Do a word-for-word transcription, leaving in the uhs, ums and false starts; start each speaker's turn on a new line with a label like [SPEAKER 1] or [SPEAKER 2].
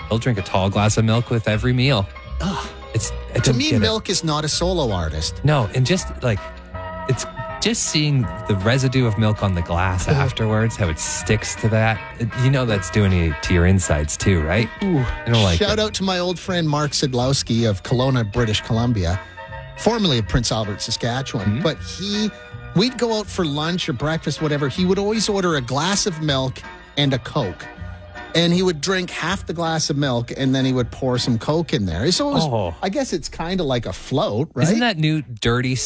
[SPEAKER 1] he'll drink a tall glass of milk with every meal.
[SPEAKER 2] Ugh.
[SPEAKER 1] It's I
[SPEAKER 2] To
[SPEAKER 1] don't
[SPEAKER 2] me,
[SPEAKER 1] get it.
[SPEAKER 2] milk is not a solo artist.
[SPEAKER 1] No, and just like it's just seeing the residue of milk on the glass afterwards, how it sticks to that. It- you know that's doing it to your insides too, right?
[SPEAKER 2] Ooh.
[SPEAKER 1] I don't like
[SPEAKER 2] Shout
[SPEAKER 1] it.
[SPEAKER 2] out to my old friend Mark Sidlowski of Kelowna, British Columbia, formerly of Prince Albert, Saskatchewan.
[SPEAKER 1] Mm-hmm.
[SPEAKER 2] But he, we'd go out for lunch or breakfast, whatever. He would always order a glass of milk and a Coke. And he would drink half the glass of milk and then he would pour some Coke in there. So it was,
[SPEAKER 1] Oh.
[SPEAKER 2] I guess it's kind of like a float, right?
[SPEAKER 1] Isn't that new dirty